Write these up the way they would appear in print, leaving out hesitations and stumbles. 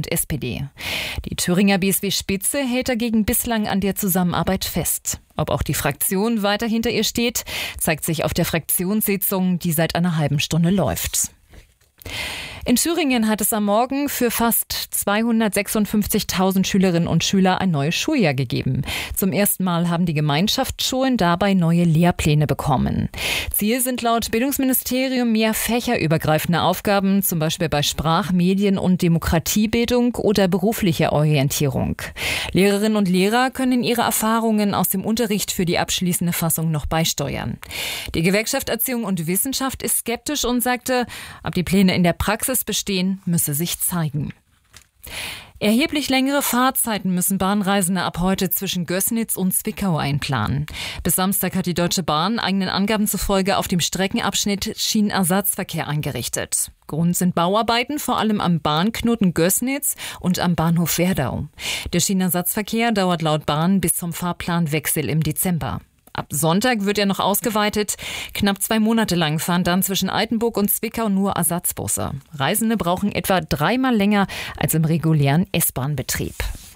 und SPD. Die Thüringer BSW-Spitze hält dagegen bislang an der Zusammenarbeit fest. Ob auch die Fraktion weiter hinter ihr steht, zeigt sich auf der Fraktionssitzung, die seit einer halben Stunde läuft. In Thüringen hat es am Morgen für fast 256.000 Schülerinnen und Schüler ein neues Schuljahr gegeben. Zum ersten Mal haben die Gemeinschaftsschulen dabei neue Lehrpläne bekommen. Ziel sind laut Bildungsministerium mehr fächerübergreifende Aufgaben, zum Beispiel bei Sprach-, Medien- und Demokratiebildung oder beruflicher Orientierung. Lehrerinnen und Lehrer können ihre Erfahrungen aus dem Unterricht für die abschließende Fassung noch beisteuern. Die Gewerkschaft Erziehung und Wissenschaft ist skeptisch und sagte, ob die Pläne in der Praxis bestehen, müsse sich zeigen. Erheblich längere Fahrzeiten müssen Bahnreisende ab heute zwischen Gößnitz und Zwickau einplanen. Bis Samstag hat die Deutsche Bahn eigenen Angaben zufolge auf dem Streckenabschnitt Schienenersatzverkehr eingerichtet. Grund sind Bauarbeiten, vor allem am Bahnknoten Gößnitz und am Bahnhof Werdau. Der Schienenersatzverkehr dauert laut Bahn bis zum Fahrplanwechsel im Dezember. Ab Sonntag wird er noch ausgeweitet. Knapp 2 Monate lang fahren dann zwischen Altenburg und Zwickau nur Ersatzbusse. Reisende brauchen etwa 3-mal länger als im regulären S-Bahn-Betrieb.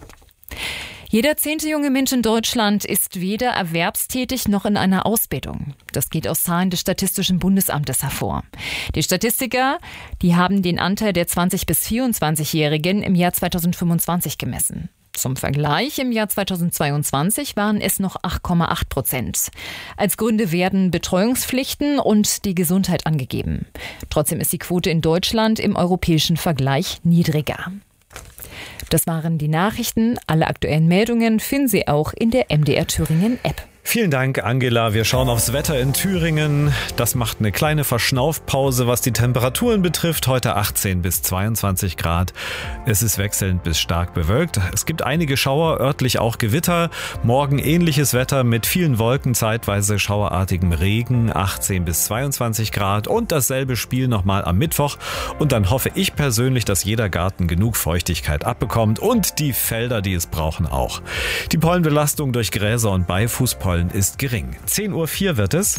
Jeder 10. junge Mensch in Deutschland ist weder erwerbstätig noch in einer Ausbildung. Das geht aus Zahlen des Statistischen Bundesamtes hervor. Die Statistiker, die haben den Anteil der 20- bis 24-Jährigen im Jahr 2025 gemessen. Zum Vergleich, im Jahr 2022 waren es noch 8,8%. Als Gründe werden Betreuungspflichten und die Gesundheit angegeben. Trotzdem ist die Quote in Deutschland im europäischen Vergleich niedriger. Das waren die Nachrichten. Alle aktuellen Meldungen finden Sie auch in der MDR Thüringen App. Vielen Dank, Angela. Wir schauen aufs Wetter in Thüringen. Das macht eine kleine Verschnaufpause, was die Temperaturen betrifft. Heute 18 bis 22 Grad. Es ist wechselnd bis stark bewölkt. Es gibt einige Schauer, örtlich auch Gewitter. Morgen ähnliches Wetter mit vielen Wolken, zeitweise schauerartigem Regen, 18 bis 22 Grad. Und dasselbe Spiel nochmal am Mittwoch. Und dann hoffe ich persönlich, dass jeder Garten genug Feuchtigkeit abbekommt und die Felder, die es brauchen, auch. Die Pollenbelastung durch Gräser und Beifußpollen ist gering. 10:04 Uhr wird es.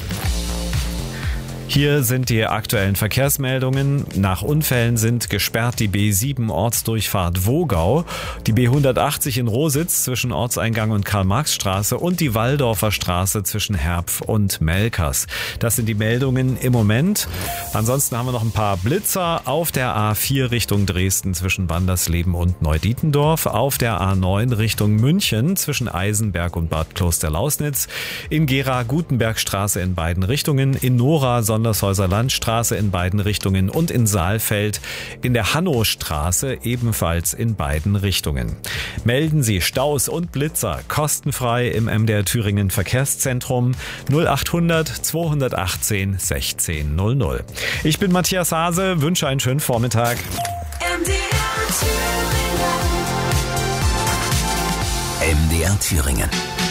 Hier sind die aktuellen Verkehrsmeldungen. Nach Unfällen sind gesperrt die B7 Ortsdurchfahrt Wogau, die B180 in Rositz zwischen Ortseingang und Karl-Marx-Straße und die Walldorfer Straße zwischen Herpf und Melkers. Das sind die Meldungen im Moment. Ansonsten haben wir noch ein paar Blitzer auf der A4 Richtung Dresden zwischen Wandersleben und Neudietendorf, auf der A9 Richtung München zwischen Eisenberg und Bad Klosterlausnitz, in Gera-Gutenbergstraße in beiden Richtungen, in Nora Sondershäuser Landstraße in beiden Richtungen und in Saalfeld in der Hannostraße ebenfalls in beiden Richtungen. Melden Sie Staus und Blitzer kostenfrei im MDR Thüringen Verkehrszentrum 0800 218 1600. Ich bin Matthias Hase, wünsche einen schönen Vormittag. MDR Thüringen.